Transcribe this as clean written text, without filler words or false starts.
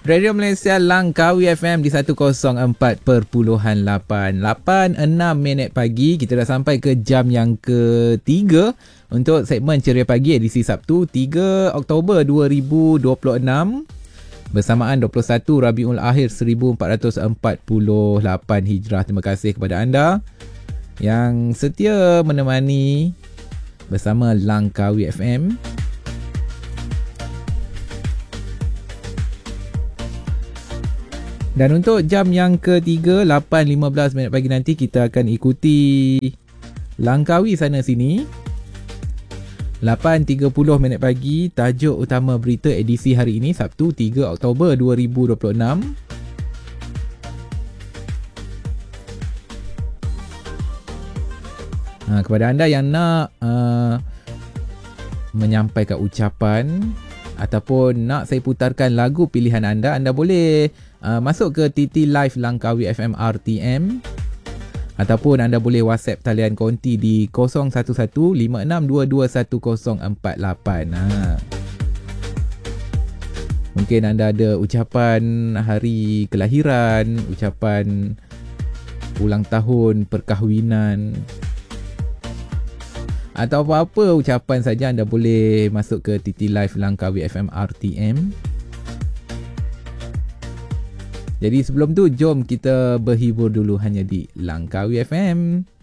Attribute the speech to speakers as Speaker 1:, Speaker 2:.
Speaker 1: Radio Malaysia Langkawi FM di 104.8. 8:06 minit pagi. Kita dah sampai ke jam yang ketiga untuk segmen Ceria Pagi edisi Sabtu 3 Oktober 2026. Bersamaan 21 Rabiul Akhir 1448 Hijrah. Terima kasih kepada anda yang setia menemani bersama Langkawi FM. Dan untuk jam yang ketiga, 8.15 minit pagi nanti, kita akan ikuti Langkawi sana sini. 8.30 minit pagi, tajuk utama berita edisi hari ini, Sabtu 3 Oktober 2026. Kepada anda yang nak menyampaikan ucapan ataupun nak saya putarkan lagu pilihan anda, anda boleh masuk ke TT Live Langkawi FM RTM ataupun anda boleh WhatsApp talian konti di 0115622108. Mungkin anda ada ucapan hari kelahiran, ucapan ulang tahun perkahwinan atau apa-apa ucapan saja, anda boleh masuk ke TT Live Langkawi FM RTM. Jadi sebelum tu, jom kita berhibur dulu hanya di Langkawi FM.